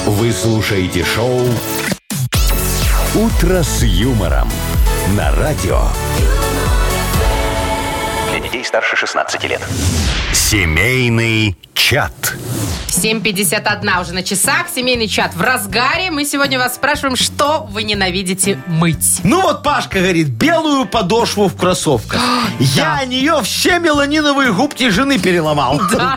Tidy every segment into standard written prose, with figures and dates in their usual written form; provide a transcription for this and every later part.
Вы слушаете шоу «Утро с юмором» на радио. Для детей старше 16 лет. Семейный чат. 7:51 уже на часах. Семейный чат в разгаре. Мы сегодня вас спрашиваем, что вы ненавидите мыть. Ну вот Пашка говорит, белую подошву в кроссовках. Я о нее все меланиновые губки жены переломал.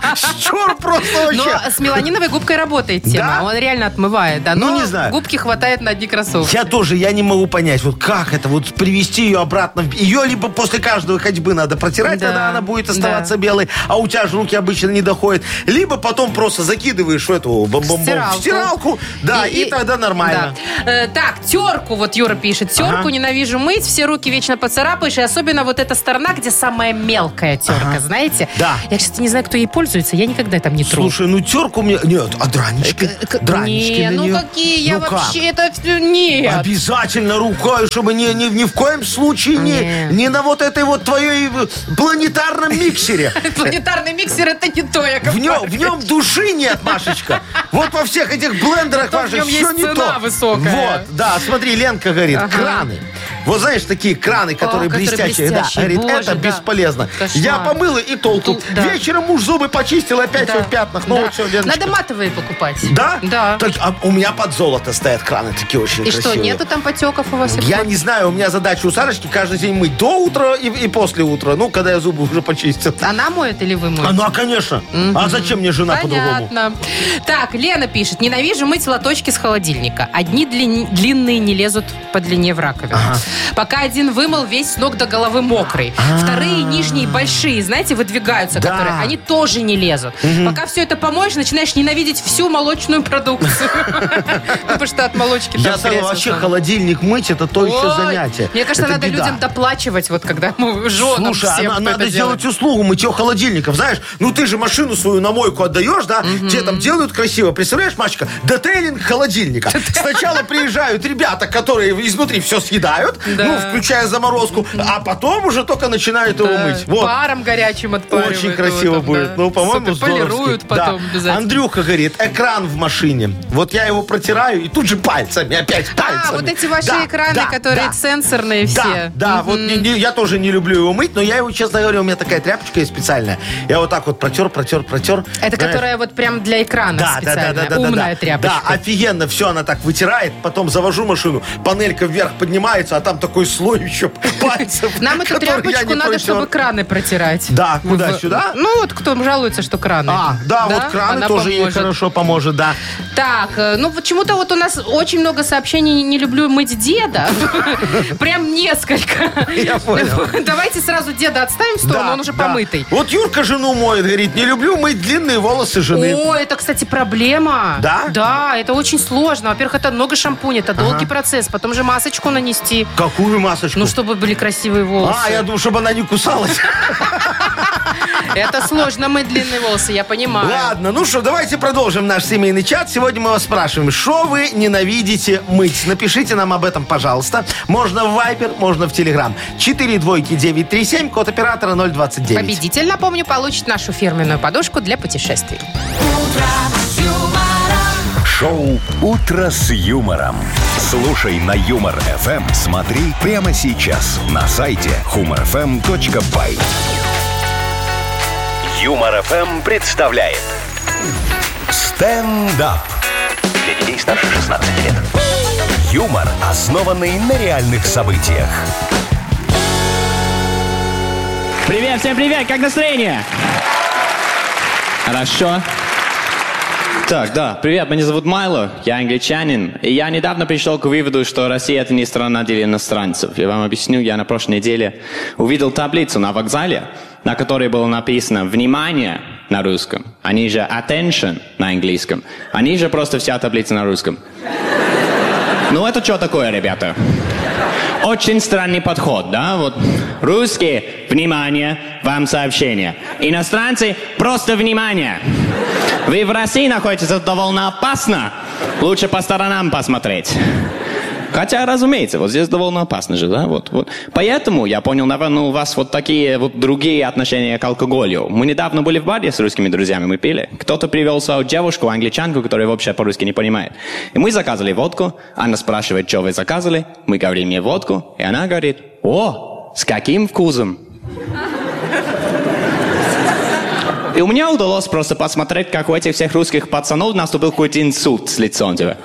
Чёрт просто Но вообще. с меланиновой губкой работает тема. Да? Он реально отмывает. Да. Ну, Но не знаю. губки хватает на одни кроссовки. Я не могу понять, вот как это, вот привести ее обратно. Ее либо после каждой ходьбы надо протирать, Да, тогда она будет оставаться да. белой, а у тебя же руки обычно не доходят. Либо потом просто закидываешь в эту в стиралку, да, и тогда нормально. Да. Так, терку, вот Юра пишет, терку ненавижу мыть, все руки вечно поцарапаешь, и особенно вот эта сторона, где самая мелкая терка, знаете? Да. Я, кстати, не знаю, кто ей пользуется, я никогда там не тру. Слушай, ну терку мне... Нет, а дранички? Дранички Не, на ну неё? какие, я Ну как? вообще это все... Нет. Обязательно рукой, чтобы ни в коем случае не на вот этой вот твоей планетарном миксере. Планетарный миксер это не то, Яков В Маркович. нем души нет, Машечка. Вот во всех этих блендерах, То в Маша, нем все есть не цена то. высокая. Вот, да, смотри, Ленка говорит, Ага. краны. Вот знаешь, такие краны, которые которые блестящие. Да, блестящие. говорит, Боже, это да. бесполезно. Кошмар. Я помыла и толку. Да. Вечером муж зубы почистил, опять все в пятнах. Ну Да. вот все, Леночка. Надо матовые покупать. Да? Да. Так, а у меня под золото стоят краны такие очень И красивые. что, нету там потеков у вас? Я не знаю, у меня задача у Сарочки каждый день мыть до утра и после утра. Ну, когда я зубы уже почистил. Она моет или вы моете? Ну, а конечно. А зачем мне жена по-другому? Понятно. Так, Лена пишет. Ненавижу мыть лоточки с холодильника. Одни длинные не лезут по длине в раковину. Пока один вымыл, весь с ног до головы мокрый. Вторые, нижние, большие, знаете, выдвигаются, Да. которые, они тоже не лезут. Пока все это помоешь, начинаешь ненавидеть всю молочную продукцию. Потому что от молочки Я там сам грязь в вообще основном. холодильник мыть, это то еще Ой, занятие. Мне кажется, Это надо беда. людям доплачивать, вот когда женам Слушай, всем, кто надо это сделать делает. услугу мытье холодильников. Знаешь, ну ты же машину свою на мойку отдаешь, да? Тебе там делают красиво. Представляешь, Машечка, детейлинг холодильника. Сначала приезжают ребята, которые изнутри все съедают, Да. ну, включая заморозку, а потом уже только начинают его мыть. Вот. Паром горячим отпаривают. Очень красиво его там, будет. да. Ну, по-моему, Супер. Полируют здоровски. потом Да. обязательно. Андрюха говорит, экран в машине. Вот я его протираю и тут же пальцами, опять пальцами. Вот эти ваши Да, экраны, да, которые да. сенсорные все. Да, вот я тоже не люблю его мыть, но я его, честно говоря, у меня такая тряпочка есть специальная. Я вот так вот протер. Это знаешь. которая вот прям для экрана специальная. Умная тряпочка. Да, офигенно, все она так вытирает, потом завожу машину, панелька вверх поднимается, а там такой слой еще пальцев. Нам эту который я тряпочку не надо, протер. чтобы краны протирать. Да, куда, сюда? Ну, вот кто жалуется, что краны. Да, вот краны Она тоже ей поможет. хорошо поможет, да. Так, ну почему-то вот у нас очень много сообщений «не люблю мыть деда». Прям несколько. Я понял. Давайте сразу деда отставим в сторону, он уже помытый. Вот Юрка жену моет, говорит, не люблю мыть длинные волосы жены. О, это, кстати, проблема. Да? Да, это очень сложно. Во-первых, это много шампуня, это долгий процесс. Потом же масочку нанести. Какую масочку? Ну, чтобы были красивые волосы. Я думаю, чтобы она не кусалась. Это сложно мыть длинные волосы, я понимаю. Ладно, ну что, давайте продолжим наш семейный чат. Сегодня мы вас спрашиваем, что вы ненавидите мыть? Напишите нам об этом, пожалуйста. Можно в Viber, можно в Telegram. 42937, код оператора 029. Победитель, напомню, получит нашу фирменную подушку для путешествий. Шоу «Утро с юмором». Слушай на Юмор ФМ. Смотри прямо сейчас на сайте humorfm.by. Юмор ФМ представляет. Стендап. Для детей старше 16 лет. Юмор, основанный на реальных событиях. Привет, всем привет, как настроение? Хорошо. Так, да, привет, меня зовут Майло, я англичанин, и я недавно пришел к выводу, что Россия это не страна для иностранцев. Я вам объясню, я на прошлой неделе увидел таблицу на вокзале, на которой было написано «Внимание» на русском, они же «Attention» на английском, они же просто вся таблица на русском. Ну это что такое, ребята? Очень странный подход, да? Вот русские, внимание, вам сообщение. Иностранцы, просто внимание. Вы в России находитесь, это довольно опасно. Лучше по сторонам посмотреть. Хотя, разумеется, вот здесь довольно опасно же, да? Вот. Поэтому, я понял, наверное, у вас вот такие вот другие отношения к алкоголю. Мы недавно были в баре с русскими друзьями, мы пили. Кто-то привел свою девушку, англичанку, которая вообще по-русски не понимает. И мы заказали водку, она спрашивает, что вы заказали, мы говорим ей водку, и она говорит, о, с каким вкусом? И у меня удалось просто посмотреть, как у этих всех русских пацанов наступил какой-то инсульт с лицом, типа.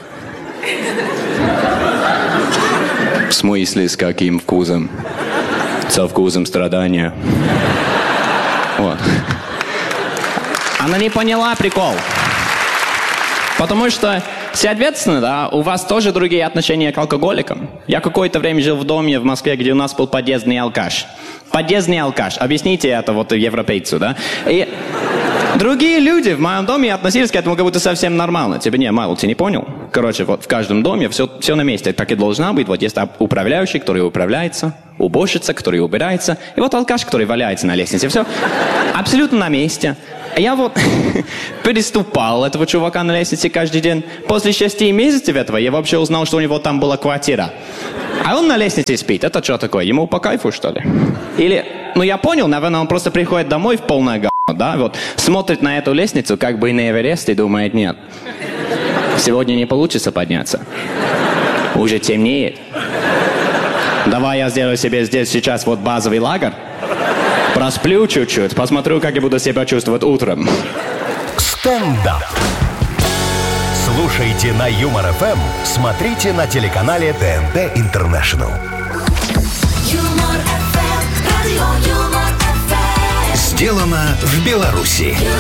В смысле, с каким вкусом? Со вкусом страдания. Вот. Она не поняла прикол. Потому что, соответственно, да, у вас тоже другие отношения к алкоголикам. Я какое-то время жил в доме в Москве, где у нас был подъездный алкаш. Подъездный алкаш. Объясните это вот европейцу, да? И другие люди в моем доме относились к этому как будто совсем нормально. Типа, не, Майл, ты не понял? Короче, вот в каждом доме все на месте. Так и должна быть. Вот есть управляющий, который управляется, уборщица, который убирается, и вот алкаш, который валяется на лестнице. Все абсолютно на месте. Я вот переступал этого чувака на лестнице каждый день. После 6 месяцев этого я вообще узнал, что у него там была квартира. А он на лестнице спит. Это что такое? Ему по кайфу, что ли? Или, ну я понял, наверное, он просто приходит домой в полное говно, да? Вот смотрит на эту лестницу, как бы на Эверест, и думает, нет. Сегодня не получится подняться. Уже темнеет. Давай я сделаю себе здесь сейчас вот базовый лагерь. Просплю чуть-чуть, посмотрю, как я буду себя чувствовать утром. Стендап. Слушайте на Юмор ФМ, смотрите на телеканале ТНТ Интернешнл. Сделано в Беларуси.